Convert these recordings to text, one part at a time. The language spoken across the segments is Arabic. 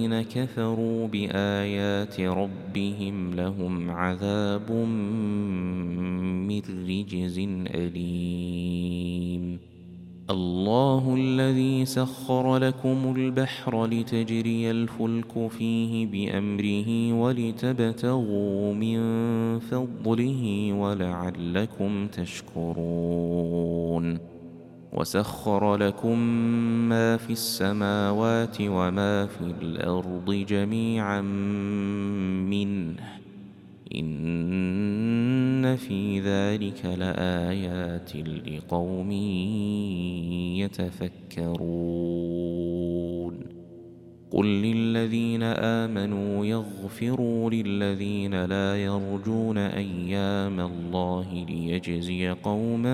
الذين كفروا بآيات ربهم لهم عذاب من رجز أليم. الله الذي سخر لكم البحر لتجري الفلك فيه بأمره ولتبتغوا من فضله ولعلكم تشكرون. وسخر لكم ما في السماوات وما في الأرض جميعا منه إن في ذلك لآيات لقوم يتفكرون. قل للذين آمنوا يغفروا للذين لا يرجون أيام الله ليجزي قوما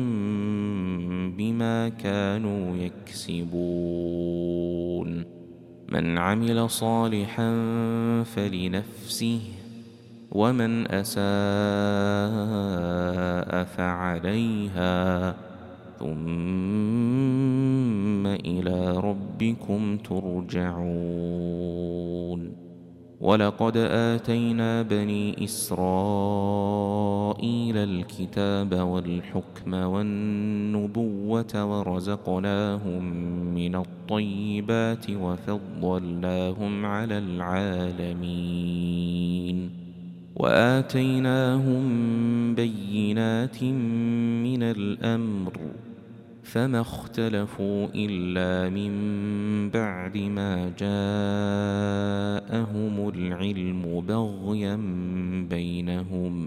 بما كانوا يكسبون. من عمل صالحا فلنفسه ومن أساء فعليها ثم إلى ربكم ترجعون. ولقد آتينا بني إسرائيل الكتاب والحكم والنبوة ورزقناهم من الطيبات وفضلناهم على العالمين وآتيناهم بينات من الأمر فما اختلفوا إلا من بعد ما جاءهم العلم بغيا بينهم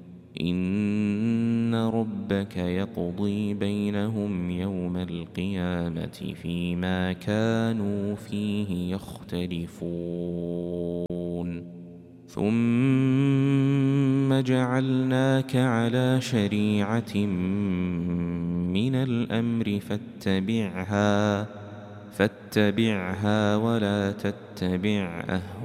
إن ربك يقضي بينهم يوم القيامة فيما كانوا فيه يختلفون. ثم جعلناك على شريعة من الأمر فاتبعها ولا تتبع